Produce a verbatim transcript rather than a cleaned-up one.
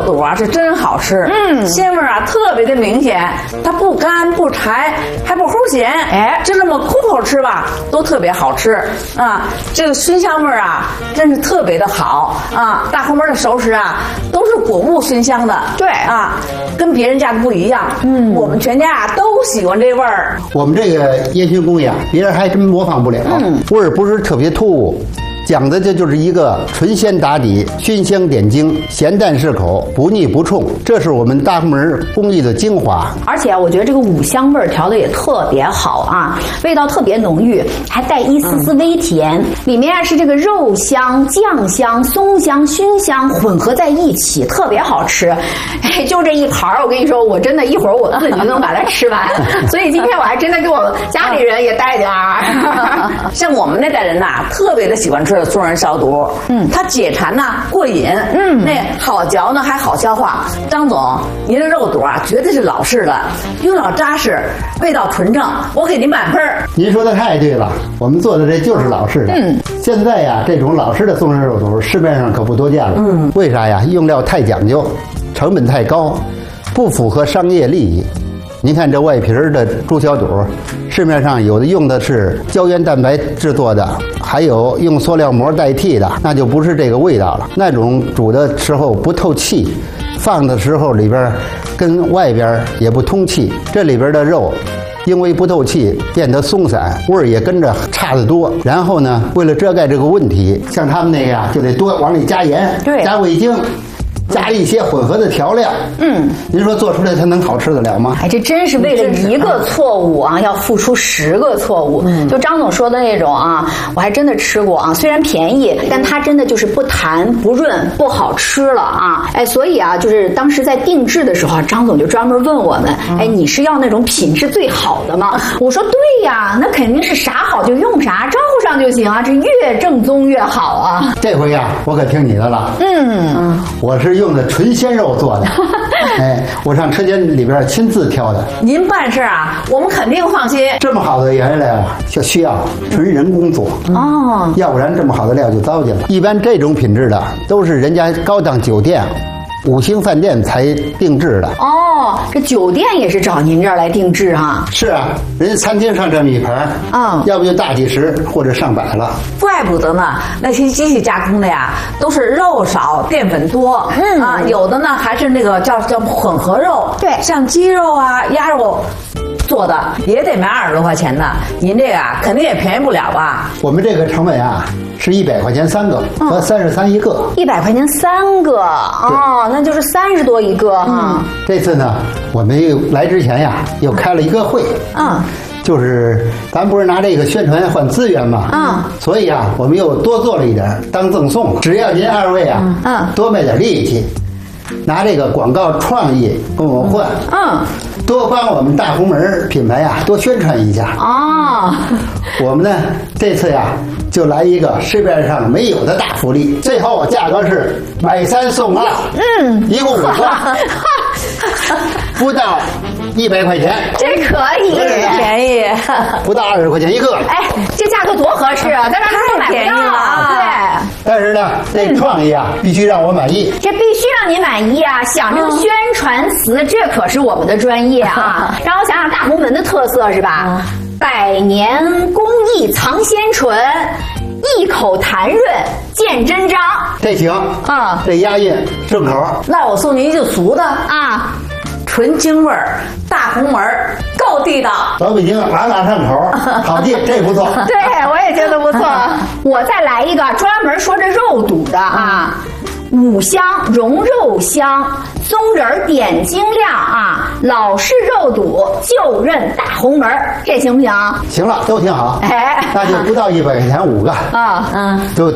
肚啊是真好吃，嗯，鲜味啊特别的明显，它不干不柴，还不齁咸，哎，就这么空口吃吧，都特别好吃啊。这个熏香味啊，真是特别的好啊。大红门的熟食啊，都是果物熏香的，对啊，跟别人家的不一样。嗯，我们全家啊都喜欢这味儿。 我们这个烟熏工艺啊，别人还真模仿不了，嗯，味儿不是特别突兀。讲的这就是一个纯鲜打底，熏香点睛，咸淡适口，不腻不冲，这是我们大红门工艺的精华。 而且我觉得这个五香味儿调的也特别好啊，味道特别浓郁，还带一丝丝微甜。嗯、里面啊是这个肉香、酱香、松香、熏香混合在一起，特别好吃。哎，就这一盘儿，我跟你说，我真的一会儿我自己就能把它吃完。所以今天我还真的给我家里人也带点儿。 像我们那代人呐、啊，特别的喜欢吃的松仁烧肚，嗯，它解馋呐，过瘾，嗯，那好嚼呢，还好消化。张总，您的肉肚啊，绝对是老式的，用料扎实，味道纯正，我给您满分。 您说的太对了，我们做的这就是老式的。嗯，现在呀，这种老式的松仁肉肚市面上可不多见了。嗯，为啥呀？用料太讲究，成本太高，不符合商业利益。您看这外皮儿的猪小肚，市面上有的用的是胶原蛋白制作的，还有用塑料膜代替的，那就不是这个味道了。那种煮的时候不透气，放的时候里边跟外边也不通气，这里边的肉因为不透气变得松散，味儿也跟着差得多。然后呢，为了遮盖这个问题，像他们那个呀，就得多往里加盐， 对， 加味精。加一些混合的调料，嗯，您说做出来它能好吃得了吗？ 哎，这真是为了一个错误啊，要付出十个错误。嗯，就张总说的那种啊，我还真的吃过啊，虽然便宜，但它真的就是不弹不润，不好吃了啊。哎，所以啊，就是当时在定制的时候，张总就专门问我们，哎，你是要那种品质最好的吗？我说对呀，那肯定是啥好就用啥，招呼上就行啊，这越正宗越好啊。 这回呀，我可听你的了。嗯，我是用的纯鲜肉做的，哎，我上车间里边亲自挑的。 您办事啊，我们肯定放心。 这么好的原料啊，就需要纯人工做哦，要不然这么好的料就糟践了。一般这种品质的都是人家高档酒店、五星饭店才定制的。 哦，这酒店也是找您这儿来定制哈？ 是啊，人家餐厅上这么一盘，嗯，要不就大几十或者上百了。 怪不得呢，那些机器加工的呀，都是肉少淀粉多，嗯啊，有的呢还是那个叫叫混合肉，对，像鸡肉啊、鸭肉。做的也得卖二十多块钱呢，您这个啊肯定也便宜不了吧？ 我们这个成本啊是一百块钱三个，和三十三一个。 一百块钱三个哦，那就是三十多一个哈。嗯、 这次呢，我们又来之前呀，又开了一个会，嗯，就是咱不是拿这个宣传换资源嘛，嗯，所以啊，我们又多做了一点当赠送，只要您二位啊，嗯，多卖点力气。拿这个广告创意跟我换，嗯，多帮我们大红门品牌呀多宣传一下哦。我们呢这次呀就来一个市面上没有的大福利，最后价格是买三送二，嗯，一共五个，不到一百块钱， 这可以， 便宜， 不到二十块钱一个。 哎，这价格多合适啊，咱这太便宜了啊！对。 但是呢，这创意啊，必须让我满意。 这必须让您满意啊！想这个宣传词，这可是我们的专业啊！让我想想大红门的特色是吧？百年工艺藏鲜醇，一口弹润见真章。 这行啊，这押韵顺口。 那我送您一句俗的啊。纯京味儿，大红门儿，够地道。 老北京朗朗上口，好记，这不错。 对，我也觉得不错。我再来一个专门说这肉肚的啊，五香融肉香，松仁点睛亮啊，老式肉肚就认大红门，这行不行？ 行了，都挺好。 哎， 那就不到一百块钱五个啊，嗯，就。